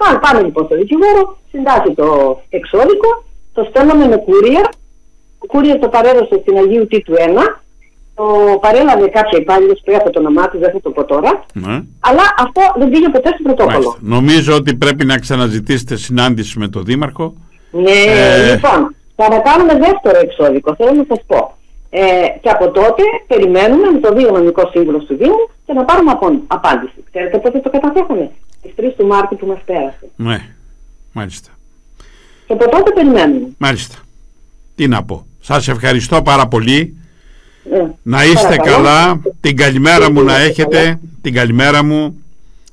Πάμε λοιπόν στο δικηγόρο, συντάσσει το εξώδικο, το στέλνουμε με courier. Ο courier το παρέδωσε στην Αγίου Τίτου 1. Το παρέλαβε κάποια υπάλληλος, που έχω το όνομά του, δεν θα το πω τώρα. Αλλά αυτό δεν πήγε ποτέ στο πρωτόκολλο. Μάλιστα. Νομίζω ότι πρέπει να ξαναζητήσετε συνάντηση με τον Δήμαρχο. Ναι, λοιπόν, θα κάνουμε δεύτερο εξώδικο, θέλω να σας πω. Και από τότε περιμένουμε με το νομικό σύμβουλο του Δήμου και να πάρουμε απάντηση. Ξέρετε πότε το καταθέσαμε? Στις 3 του Μάρτη που μας πέρασε. Ναι, μάλιστα. Και από τότε περιμένουμε. Μάλιστα. Τι να πω. Σας ευχαριστώ πάρα πολύ. Να είστε παρακαλώ. καλά. Την καλημέρα μου να έχετε. Την καλημέρα μου.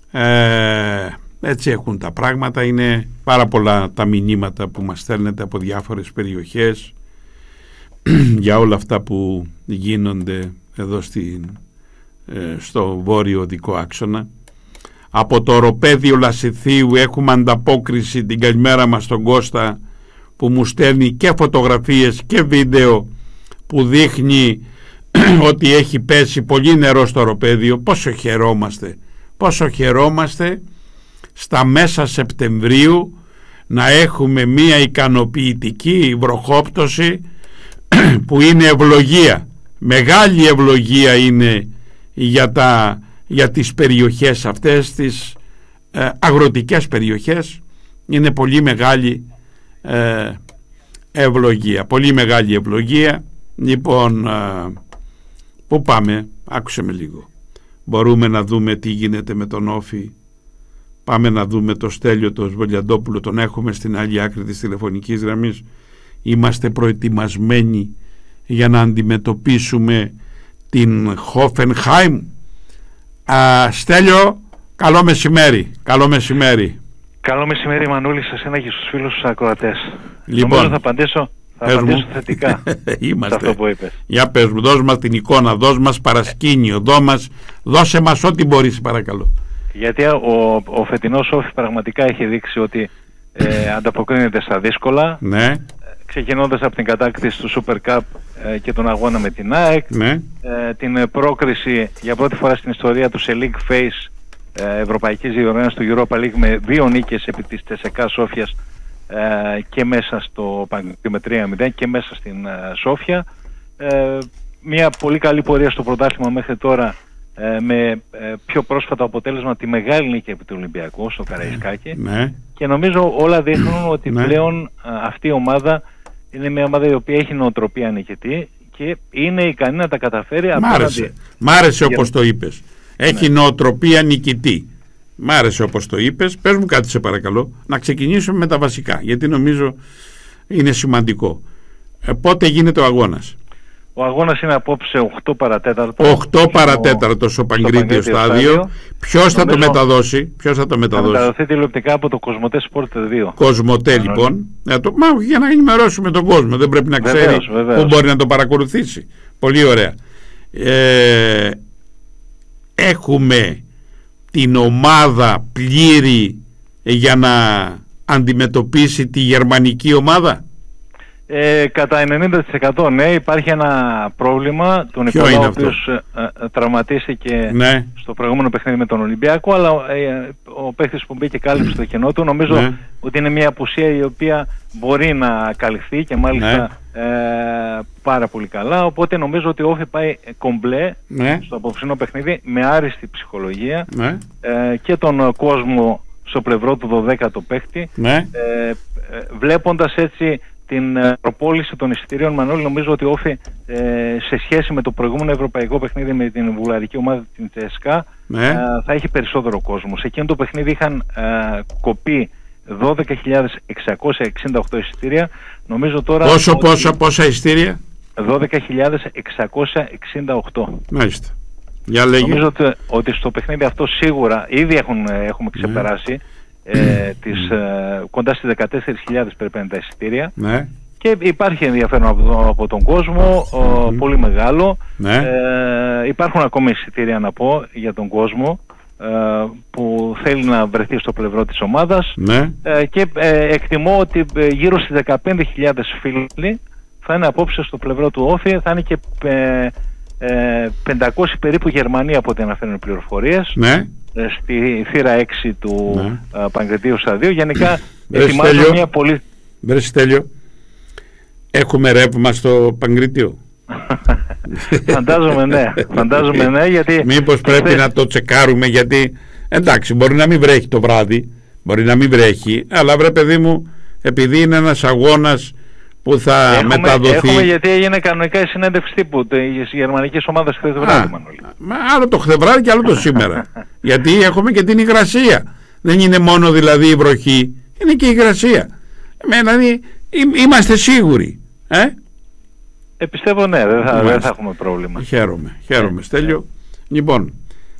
Έτσι έχουν τα πράγματα. Είναι πάρα πολλά τα μηνύματα που μας στέλνετε από διάφορες περιοχές για όλα αυτά που γίνονται εδώ στο βόρειο οδικό άξονα. Από το οροπέδιο Λασιθίου έχουμε ανταπόκριση. Την καλημέρα μας στον Κώστα, που μου στέλνει και φωτογραφίες και βίντεο που δείχνει ότι έχει πέσει πολύ νερό στο οροπέδιο. Πόσο χαιρόμαστε στα μέσα Σεπτεμβρίου να έχουμε μία ικανοποιητική βροχόπτωση που είναι ευλογία, μεγάλη ευλογία είναι για τις περιοχές αυτές, τις αγροτικές περιοχές. Είναι πολύ μεγάλη ευλογία, πολύ μεγάλη ευλογία. Λοιπόν, πού πάμε? Άκουσε με λίγο. Μπορούμε να δούμε τι γίνεται με τον Όφη. Πάμε να δούμε το Στέλιο, τον Σβολιαντόπουλο. Τον έχουμε στην άλλη άκρη της τηλεφωνικής γραμμής. Είμαστε προετοιμασμένοι για να αντιμετωπίσουμε την Χόφενχάιμ. Στέλιο, καλό μεσημέρι. Καλό μεσημέρι. Καλό μεσημέρι, Μανούλη, σε εσένα και στους φίλους τους ακροατές. Λοιπόν, νομίζω θα απαντήσω θετικά σε αυτό που είπες. Για πες μου, δώσ' μας την εικόνα, δώσ' μας παρασκήνιο, δώσε μας ό,τι μπορείς, παρακαλώ. Γιατί ο φετινός Όφη πραγματικά έχει δείξει ότι ανταποκρίνεται στα δύσκολα. Ναι. Ξεκινώντας από την κατάκτηση του Super Cup και τον αγώνα με την ΑΕΚ, ναι. Την πρόκριση για πρώτη φορά στην ιστορία του σε League Phase ευρωπαϊκής διοργάνωσης του Europa League με 2 νίκες επί της ΤΣΚΑ Σόφιας και μέσα στο με 3-0 και μέσα στην Σόφια. Μια πολύ καλή πορεία στο πρωτάθλημα μέχρι τώρα, με πιο πρόσφατο αποτέλεσμα τη μεγάλη νίκη επί του Ολυμπιακού στο Καραϊσκάκι. Ναι. Και νομίζω όλα δείχνουν ότι ναι. πλέον αυτή η ομάδα είναι μια ομάδα η οποία έχει νοοτροπία νικητή και είναι ικανή να τα καταφέρει. Μ' άρεσε όπως το είπες. Έχει νοοτροπία νικητή. Μ' άρεσε όπως το είπες. Πες μου κάτι, σε παρακαλώ. Να ξεκινήσουμε με τα βασικά, γιατί νομίζω είναι σημαντικό. Πότε γίνεται ο αγώνας? Ο αγώνας είναι απόψε 8 παρατέταρτο. 8 παρατέταρτο στο Παγκρίτιο στάδιο. Ποιος θα το μεταδώσει? Θα μεταδοθεί τηλεοπτικά από το Κοσμοτέ Sport 2. Κοσμοτέ, λοιπόν. Για να ενημερώσουμε τον κόσμο. Δεν πρέπει να ξέρει πού μπορεί να το παρακολουθήσει. Πολύ ωραία. Έχουμε την ομάδα πλήρη για να αντιμετωπίσει τη γερμανική ομάδα? Κατά 90% ναι. Υπάρχει ένα πρόβλημα. Τον Νικολάου, ο οποίος τραυματίστηκε στο προηγούμενο παιχνίδι με τον Ολυμπιακό, αλλά ο παίκτης που μπήκε κάλυψε το κενό του. Νομίζω ότι είναι μια απουσία η οποία μπορεί να καλυφθεί και μάλιστα πάρα πολύ καλά. Οπότε νομίζω ότι ο Όφη πάει κομπλέ στο απόψινό παιχνίδι με άριστη ψυχολογία και τον κόσμο στο πλευρό του 12ου παίκτη, βλέποντας έτσι την προπόληση των εισιτηρίων. Μανώλη, νομίζω ότι ο Όφη σε σχέση με το προηγούμενο ευρωπαϊκό παιχνίδι με την βουλγαρική ομάδα την ΤΣΚΑ θα έχει περισσότερο κόσμο. Σε εκείνο το παιχνίδι είχαν κοπεί 12.668 εισιτήρια. Νομίζω τώρα... Πόσα εισιτήρια? 12.668. Μάλιστα. Για λέγε. Νομίζω ότι στο παιχνίδι αυτό σίγουρα ήδη έχουμε ξεπεράσει κοντά στις 14.000 περίπου τα εισιτήρια. Και υπάρχει ενδιαφέρον από τον κόσμο, πολύ μεγάλο. Υπάρχουν ακόμη εισιτήρια, να πω, για τον κόσμο που θέλει να βρεθεί στο πλευρό της ομάδας, και εκτιμώ ότι γύρω στις 15.000 φίλοι θα είναι απόψε στο πλευρό του Όφη. Θα είναι και 500 περίπου Γερμανοί από ό,τι αναφέρουν πληροφορίες, ναι, στη θύρα 6 του Παγκρατίου Σταδίου. Γενικά ετοιμάζουν μια πολύ... Στέλιο, έχουμε ρεύμα στο Παγκρίτιο? Φαντάζομαι ναι, γιατί... Μήπως πρέπει να το τσεκάρουμε, γιατί εντάξει, μπορεί να μην βρέχει το βράδυ, μπορεί να μην βρέχει, αλλά βρε παιδί μου, επειδή είναι ένας αγώνας που θα μεταδοθεί... Έχουμε, γιατί έγινε κανονικά η συνέντευξη τύπου της γερμανικής ομάδας χθες το βράδυ. Άλλο το χθες βράδυ και άλλο το σήμερα. Γιατί έχουμε και την υγρασία. Δεν είναι μόνο δηλαδή η βροχή, είναι και η υγρασία. Δηλαδή είμαστε σίγουροι. Πιστεύω ναι, δεν θα έχουμε πρόβλημα. Χαίρομαι Στέλιο. Λοιπόν,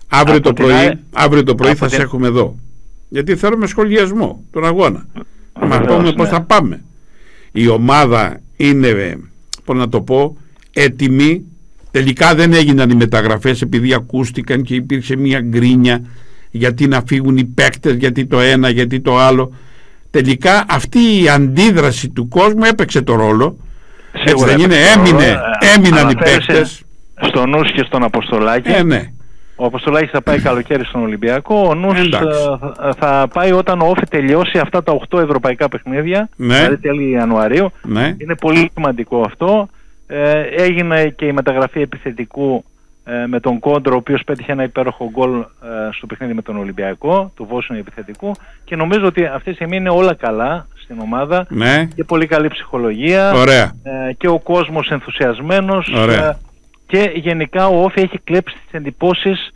αύριο το πρωί θα σε έχουμε εδώ, γιατί θέλουμε σχολιασμό τον αγώνα, να μας πούμε πώς θα πάμε. Η ομάδα είναι, πώς να το πω, έτοιμη. Τελικά δεν έγιναν οι μεταγραφές, επειδή ακούστηκαν και υπήρξε μια γκρίνια γιατί να φύγουν οι παίκτες, γιατί το ένα, γιατί το άλλο. Τελικά αυτή η αντίδραση του κόσμου έπαιξε το ρόλο. Έτσι δεν είναι? Έμειναν οι παίκτες. Στον Νους και στον Αποστολάκη. Ναι. Ο Αποστολάκης θα πάει καλοκαίρι στον Ολυμπιακό. Ο Νους θα πάει όταν ο Όφη τελειώσει αυτά τα 8 ευρωπαϊκά παιχνίδια, δηλαδή τέλη Ιανουαρίου. Ναι. Είναι πολύ σημαντικό αυτό. Έγινε και η μεταγραφή επιθετικού με τον Κόντρο, ο οποίος πέτυχε ένα υπέροχο γκολ στο παιχνίδι με τον Ολυμπιακό, του Βόσνου επιθετικού, και νομίζω ότι αυτή τη στιγμή είναι όλα καλά στην ομάδα. Ναι. Και πολύ καλή ψυχολογία. Και ο κόσμος ενθουσιασμένος. Και γενικά ο Όφη έχει κλέψει τις εντυπώσεις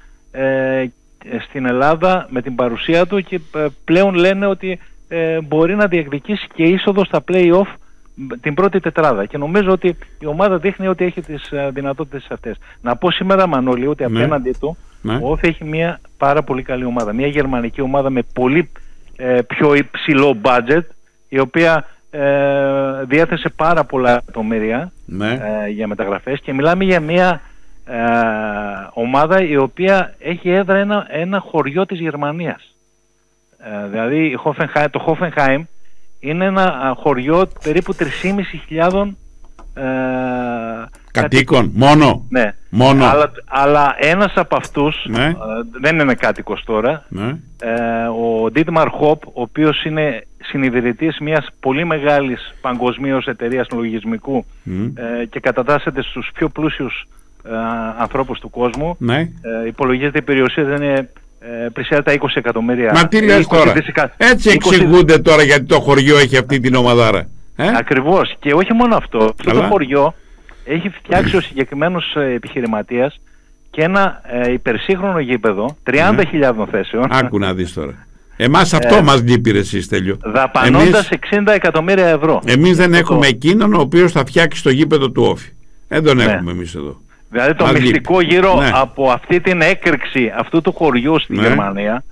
στην Ελλάδα με την παρουσία του, και πλέον λένε ότι μπορεί να διεκδικήσει και είσοδο στα play-off την πρώτη τετράδα, και νομίζω ότι η ομάδα δείχνει ότι έχει τις δυνατότητες αυτές. Να πω σήμερα, Μανώλη, ότι απέναντι του ο Όφη έχει μια πάρα πολύ καλή ομάδα, μια γερμανική ομάδα με πολύ πιο υψηλό budget, η οποία διέθεσε πάρα πολλά εκατομμύρια για μεταγραφές, και μιλάμε για μια ομάδα η οποία έχει έδρα ένα χωριό της Γερμανίας. Δηλαδή το Χόφενχάιμ είναι ένα χωριό περίπου 3.500 κατοίκων. Μόνο. Ναι. Μόνο. Αλλά ένας από αυτούς δεν είναι κάτοικος τώρα. Ο Ντίτμαρ Χοπ, ο οποίος είναι συνειδητής μιας πολύ μεγάλης παγκοσμίως εταιρείας λογισμικού και κατατάσσεται στους πιο πλούσιους ανθρώπους του κόσμου. Υπολογίζεται η περιουσία δεν είναι πλησιάζει τα 20 εκατομμύρια. Μα τι λες τώρα? Έτσι εξηγούνται τώρα γιατί το χωριό έχει αυτή την ομαδάρα. Ακριβώς. Και όχι μόνο αυτό. Αυτό το χωριό έχει φτιάξει ο συγκεκριμένος επιχειρηματίας και ένα υπερσύγχρονο γήπεδο 30.000 θέσεων. Άκου να δεις τώρα. Εμάς αυτό μας λείπει, ρε εσύ, Στέλιο. Δαπανώντας 60 εκατομμύρια ευρώ. Εμείς δεν έχουμε εκείνον ο οποίος θα φτιάξει το γήπεδο του Όφη. Δεν τον έχουμε εμείς εδώ. Δηλαδή το μυστικό γύρω από αυτή την έκρηξη αυτού του χωριού στη Γερμανία,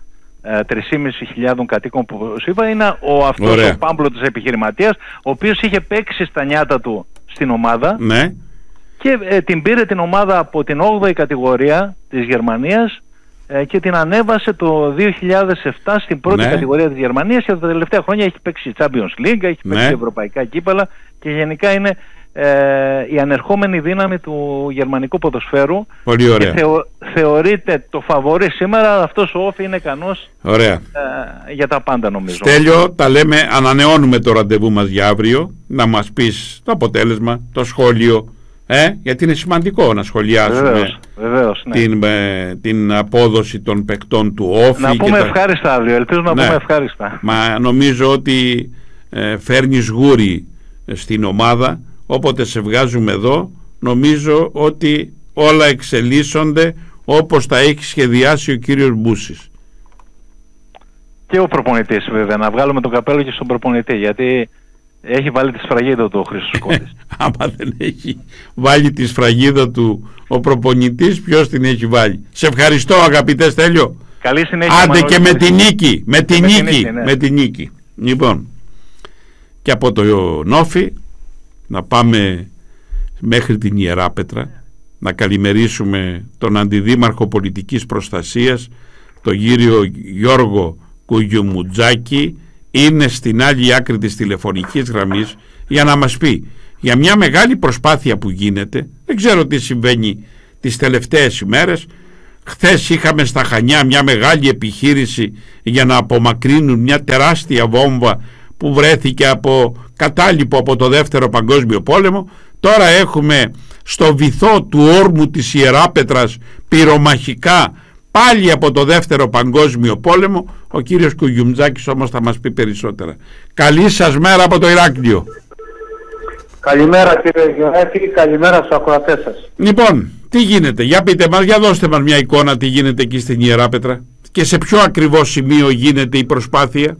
3.500 κατοίκων που σου είπα, είναι αυτός ο πάμπλωτος επιχειρηματίας, ο οποίος είχε παίξει στα νιάτα του στην ομάδα και την πήρε την ομάδα από την 8η κατηγορία της Γερμανίας και την ανέβασε το 2007 στην πρώτη κατηγορία της Γερμανίας, και τα τελευταία χρόνια έχει παίξει Champions League, έχει παίξει ευρωπαϊκά κύπελα, και γενικά είναι η ανερχόμενη δύναμη του γερμανικού ποδοσφαίρου. Πολύ ωραία. Και θεωρείται το φαβορί σήμερα, αλλά αυτός ο Όφη είναι ικανός για τα πάντα, νομίζω. Στέλιο, τα λέμε, ανανεώνουμε το ραντεβού μας για αύριο, να μας πεις το αποτέλεσμα, το σχόλιο, γιατί είναι σημαντικό να σχολιάσουμε βεβαίως, την απόδοση των παικτών του Όφη. Να πούμε ευχάριστα αύριο, ελπίζω να πούμε ευχάριστα. Μα νομίζω ότι φέρνεις γούρι στην ομάδα. Όποτε σε βγάζουμε εδώ, νομίζω ότι όλα εξελίσσονται όπως τα έχει σχεδιάσει ο κύριος Μπούσης. Και ο προπονητής, βέβαια, να βγάλουμε το καπέλο και στον προπονητή, γιατί έχει βάλει τη σφραγίδα του ο Χρήστος Κώστης. Άμα δεν έχει βάλει τη σφραγίδα του ο προπονητής, ποιος την έχει βάλει? Σε ευχαριστώ, αγαπητέ Στέλιο. Καλή συνέχεια. Άντε και με την νίκη. Με την νίκη. Λοιπόν, και από το Νόφι να πάμε μέχρι την Ιεράπετρα, να καλημερίσουμε τον Αντιδήμαρχο Πολιτικής Προστασίας, τον κύριο Γιώργο Κουγιουμουτζάκη. Είναι στην άλλη άκρη της τηλεφωνικής γραμμής για να μας πει για μια μεγάλη προσπάθεια που γίνεται. Δεν ξέρω τι συμβαίνει τις τελευταίες ημέρες. Χθες είχαμε στα Χανιά μια μεγάλη επιχείρηση για να απομακρύνουν μια τεράστια βόμβα που βρέθηκε από κατάλοιπο από το Δεύτερο Παγκόσμιο Πόλεμο. Τώρα έχουμε στο βυθό του όρμου της Ιεράπετρας πυρομαχικά πάλι από το Δεύτερο Παγκόσμιο Πόλεμο. Ο κύριος Κουγιουμτζάκης όμως θα μας πει περισσότερα. Καλή σας μέρα από το Ηράκλειο. Καλημέρα κύριε Γιονέτη, καλημέρα στους ακροατές σας. Λοιπόν, τι γίνεται, για πείτε μας, για δώστε μας μια εικόνα τι γίνεται εκεί στην Ιεράπετρα και σε ποιο ακριβώς σημείο γίνεται η προσπάθεια.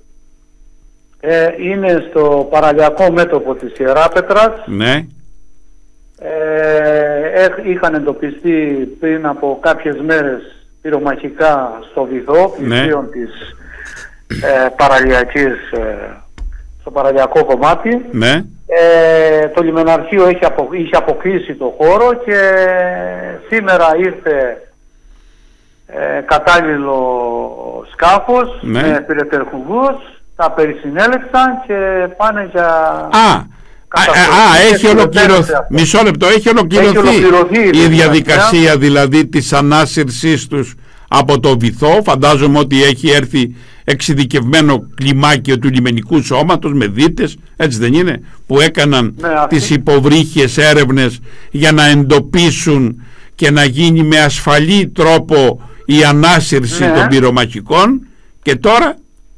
Είναι στο παραλιακό μέτωπο της Ιεράπετρας. Ναι. Είχαν εντοπιστεί πριν από κάποιες μέρες πυρομαχικά στο βυθό πλησίων της παραλιακής, στο παραλιακό κομμάτι. Ναι. Το λιμεναρχείο είχε αποκλείσει το χώρο και σήμερα ήρθε κατάλληλο σκάφος με πυρετερχουργούς, τα περισυνέλεξαν και πάνε για... Έχει ολοκληρωθεί. Μισό λεπτό, έχει ολοκληρωθεί η διαδικασία δηλαδή της ανάσυρσής τους από το βυθό. Φαντάζομαι ότι έχει έρθει εξειδικευμένο κλιμάκιο του λιμενικού σώματος με δίτες, έτσι δεν είναι, που έκαναν τις υποβρύχιες έρευνες για να εντοπίσουν και να γίνει με ασφαλή τρόπο η ανάσυρση των πυρομαχικών. Και τώρα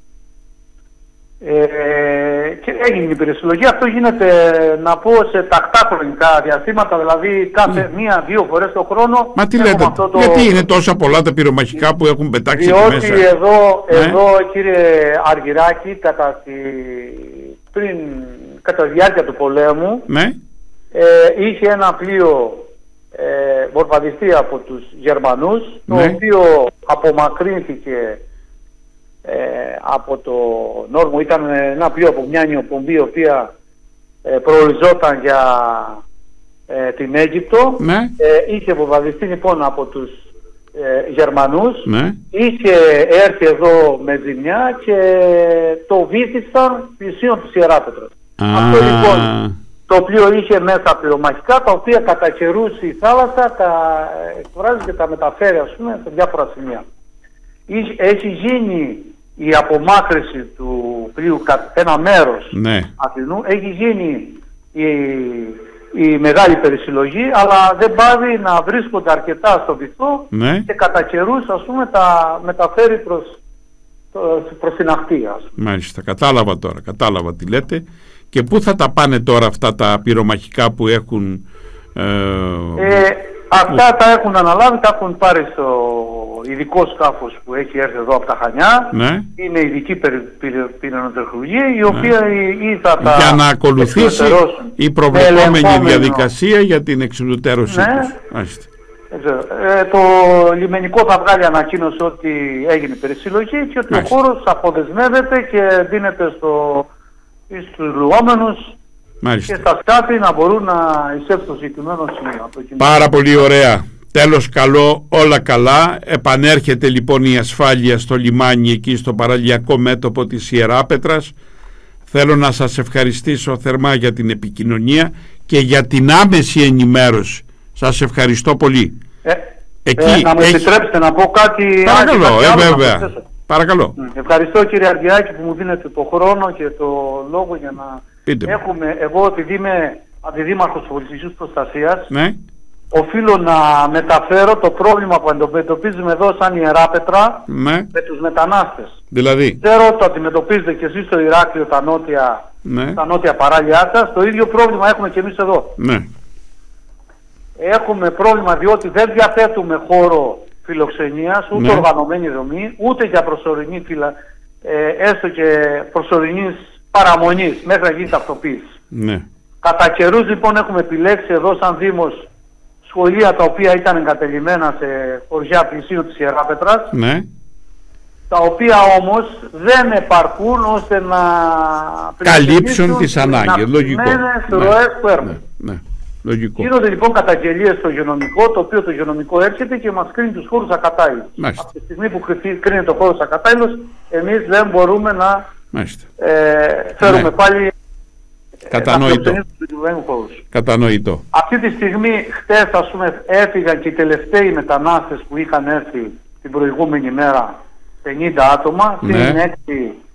και έγινε η πυροσυλλογή. Αυτό γίνεται, να πω, σε τακτά χρονικά διαστήματα, δηλαδή κάθε μία-δύο φορές το χρόνο. Μα τι λέτε, γιατί είναι τόσα πολλά τα πυρομαχικά που έχουν πετάξει εκεί μέσα? Διότι εδώ κύριε Αργυράκη, κατά τη διάρκεια του πολέμου, είχε ένα πλοίο βορβαδιστεί από τους Γερμανούς, το οποίο απομακρύνθηκε από το Νόρμο. Ήταν ένα πλοίο από μια νιοπομπή η οποία προοριζόταν για την Αίγυπτο. Είχε βομβαρδιστεί λοιπόν από τους Γερμανούς, είχε έρθει εδώ με ζημιά και το βύθισαν πλησίων της Ιεράπετρας. Αυτό λοιπόν το πλοίο είχε μέσα πυρομαχικά, τα οποία κατά καιρούς η θάλασσα τα εκφράζει και τα μεταφέρει, ας πούμε, σε διάφορα σημεία. Έχει γίνει η απομάκρυση του πλοίου ένα μέρος Αθηνού, έχει γίνει η μεγάλη περισυλλογή, αλλά δεν πάβει να βρίσκονται αρκετά στο βυθό και κατά καιρούς, ας πούμε, τα μεταφέρει προς την ακτή. Μάλιστα, κατάλαβα τι λέτε. Και πού θα τα πάνε τώρα αυτά τα πυρομαχικά που έχουν... Αυτά τα έχουν αναλάβει, τα έχουν πάρει στο ειδικό σκάφος που έχει έρθει εδώ από τα Χανιά. Είναι ειδική πυρηνοτεχνολογία, η οποία ή θα τα για να ακολουθήσει η προβλεπόμενη διαδικασία για την εξουδετερώσή τους. Το λιμενικό θα βγάλει ανακοίνωση ότι έγινε περισυλλογή και ότι ο χώρος αποδεσμεύεται και δίνεται στους λουόμενους και στα σκάφη να μπορούν να εισέλθουν στο συγκεκριμένο σημείο. Πάρα πολύ ωραία. Τέλος καλό, όλα καλά. Επανέρχεται λοιπόν η ασφάλεια στο λιμάνι εκεί στο παραλιακό μέτωπο της Ιεράπετρας. Θέλω να σας ευχαριστήσω θερμά για την επικοινωνία και για την άμεση ενημέρωση. Σας ευχαριστώ πολύ. Να μου επιτρέψετε να πω κάτι. Παρακαλώ, βέβαια. Παρακαλώ. Ευχαριστώ κύριε Αργυράκη που μου δίνετε το χρόνο και το λόγο για να έχουμε. Εγώ επειδή είμαι αντιδήμαρχος πολιτικής προστασίας, οφείλω να μεταφέρω το πρόβλημα που αντιμετωπίζουμε εδώ σαν Ιεράπετρα με τους μετανάστες. Δηλαδή. Ξέρω το αντιμετωπίζετε και εσείς στο Ηράκλειο τα νότια παράλια σας. Το ίδιο πρόβλημα έχουμε και εμείς εδώ. Έχουμε πρόβλημα διότι δεν διαθέτουμε χώρο φιλοξενίας, ούτε οργανωμένη δομή, ούτε για προσωρινή έστω και προσωρινής παραμονής μέχρι να γίνει ταυτοποίηση. Κατά καιρούς λοιπόν έχουμε επιλέξει εδώ σαν Δήμος σχολεία τα οποία ήταν εγκατελειμμένα σε χωριά πλησίων της Ιεράπετρας, τα οποία όμως δεν επαρκούν ώστε να καλύψουν τις ανάγκες. Λογικό. Που έρχονται. Γίνονται λοιπόν καταγγελίες στο υγειονομικό, το οποίο το υγειονομικό έρχεται και μας κρίνει τους χώρους ακατάλληλους. Από τη στιγμή που κρίνει το χώρος ακατάλληλος, εμείς δεν μπορούμε να φέρουμε πάλι Κατανοητό. Αυτή τη στιγμή, χτες ας πούμε, έφυγαν και οι τελευταίοι μετανάστες που είχαν έρθει την προηγούμενη μέρα, 50 άτομα, συν 6